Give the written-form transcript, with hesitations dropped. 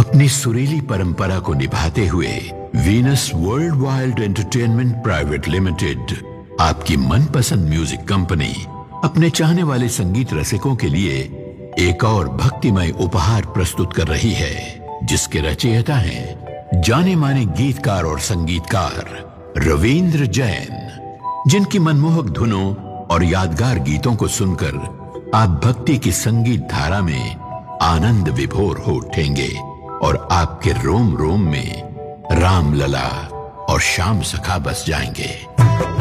अपनी सुरीली परंपरा को निभाते हुए Venus world wide entertainment private limited आपकी मनपसंद म्यूजिक कंपनी अपने चाहने वाले संगीत रसिकों के लिए एक और भक्तिमय उपहार प्रस्तुत कर रही है, जिसके रचयिता हैं जाने माने गीतकार और संगीतकार रवींद्र जैन, जिनकी मनमोहक धुनों और यादगार गीतों को सुनकर आप भक्ति की संगीत धारा में आनंद विभोर हो उठेंगे और आपके रोम रोम में राम लला और श्याम सखा बस जाएंगे।